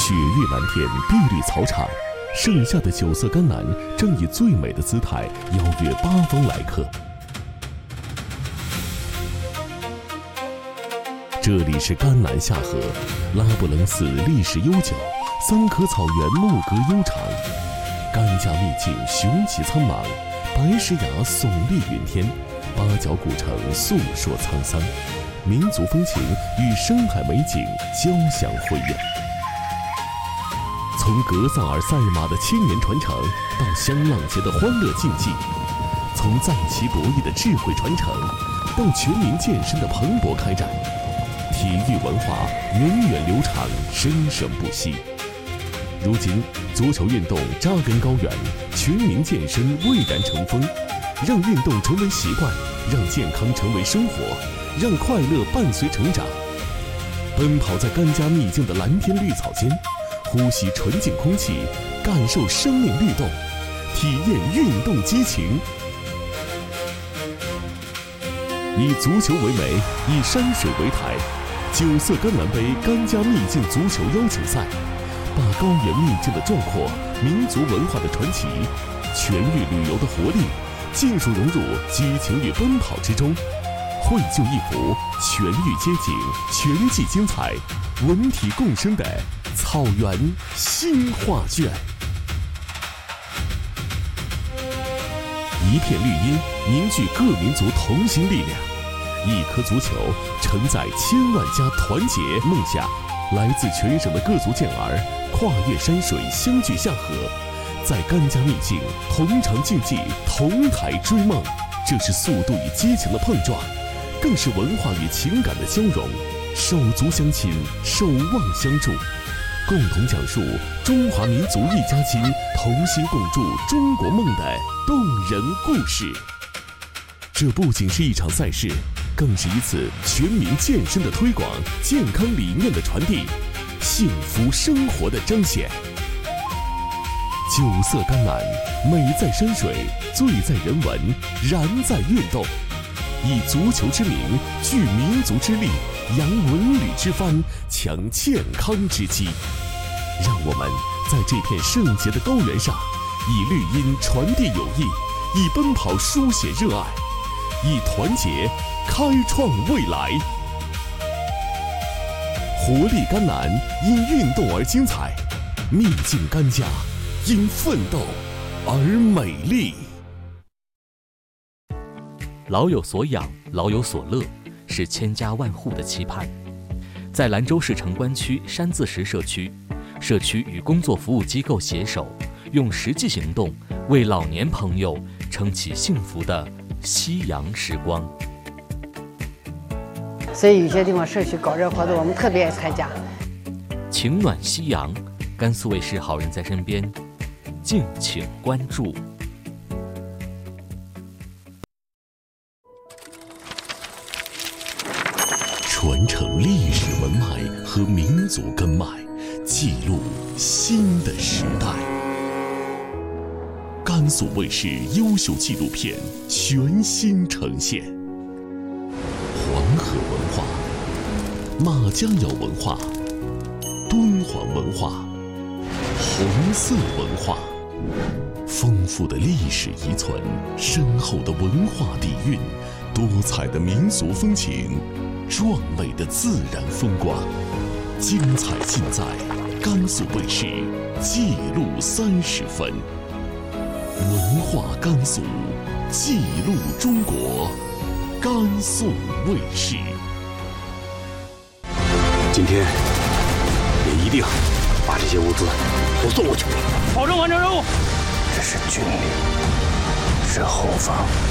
雪域蓝天，碧绿草场，盛夏的九色甘南正以最美的姿态邀约八方来客。这里是甘南夏河，拉卜楞寺历史悠久，桑科草原牧歌悠长，甘家秘境雄奇苍茫，白石崖耸立云天，八角古城诉说沧桑，民族风情与生态美景交相辉映。从格萨尔赛马的千年传承到香浪节的欢乐竞技，从在棋博弈的智慧传承到全民健身的蓬勃开展，体育文化源远流长，生生不息。如今，足球运动扎根高原，全民健身蔚然成风，让运动成为习惯，让健康成为生活，让快乐伴随成长。奔跑在甘家秘境的蓝天绿草间，呼吸纯净空气，感受生命律动，体验运动激情。以足球为媒，以山水为台，九色甘南杯甘家秘境足球邀请赛，把高原秘境的壮阔、民族文化的传奇、全域旅游的活力，尽数融入激情与奔跑之中，绘就一幅全域街景、全季精彩、文体共生的草原新画卷。一片绿荫凝聚各民族同心力量，一颗足球承载千万家团结梦想。来自全省的各族健儿跨越山水，相聚下河，在甘家秘境同场竞技，同台追梦。这是速度与激情的碰撞，更是文化与情感的交融，手足相亲，守望相助，共同讲述中华民族一家亲，同心共筑中国梦的动人故事。这不仅是一场赛事，更是一次全民健身的推广，健康理念的传递，幸福生活的彰显。九色甘南，美在山水，醉在人文，燃在运动。以足球之名，聚民族之力，扬文旅之帆，抢健康之机。让我们在这片圣洁的高原上，以绿荫传递友谊，以奔跑书写热爱，以团结开创未来。活力甘南，因运动而精彩；秘境甘家，因奋斗而美丽。 老有所养，老有所乐，是千家万户的期盼。在兰州市城关区山字石社区，社区与工作服务机构携手，用实际行动为老年朋友撑起幸福的夕阳时光。 所以有些地方社区搞这活动，我们特别爱参加。 情暖夕阳，甘肃卫视好人在身边，敬请关注。 传承历史文脉和民族根脉，记录新的时代。甘肃卫视优秀纪录片全新呈现。黄河文化、马家窑文化、敦煌文化、红色文化，丰富的历史遗存，深厚的文化底蕴，多彩的民俗风情，壮美的自然风光，精彩尽在甘肃卫视记录30分。文化甘肃，记录中国，甘肃卫视。 今天也一定把这些物资都送过去， 保证完成任务。 这是军令，是后方。